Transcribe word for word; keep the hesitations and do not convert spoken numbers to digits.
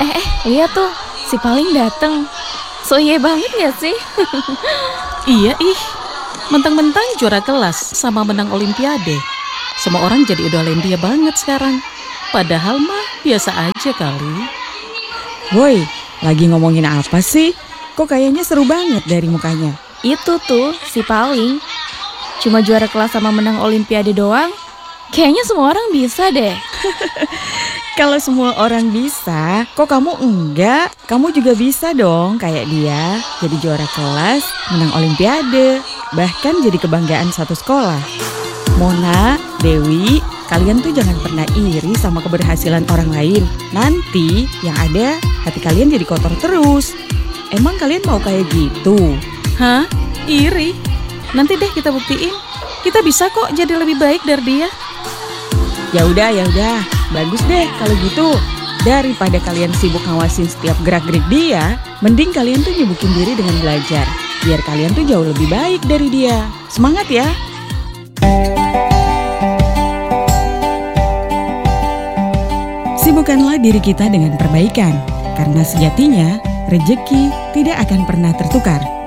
Eh, eh, lihat tuh, si Paling dateng. So iya banget gak sih? Iya ih, mentang-mentang juara kelas sama menang olimpiade. Semua orang jadi idolain dia banget sekarang. Padahal mah biasa aja kali. Woi, lagi ngomongin apa sih? Kok kayaknya seru banget dari mukanya. Itu tuh, si Paling. Cuma juara kelas sama menang olimpiade doang. Kayaknya semua orang bisa deh. Kalau semua orang bisa, kok kamu enggak? Kamu juga bisa dong kayak dia. Jadi juara kelas, menang olimpiade, bahkan jadi kebanggaan satu sekolah. Mona, Dewi, kalian tuh jangan pernah iri sama keberhasilan orang lain. Nanti yang ada hati kalian jadi kotor terus. Emang kalian mau kayak gitu? Hah? Iri? Nanti deh kita buktiin. Kita bisa kok jadi lebih baik dari dia. Ya udah, ya udah. Bagus deh kalau gitu. Daripada kalian sibuk ngawasin setiap gerak-gerik dia, mending kalian tuh nyibukin diri dengan belajar. Biar kalian tuh jauh lebih baik dari dia. Semangat ya! Sibukkanlah diri kita dengan perbaikan, karena sejatinya rezeki tidak akan pernah tertukar.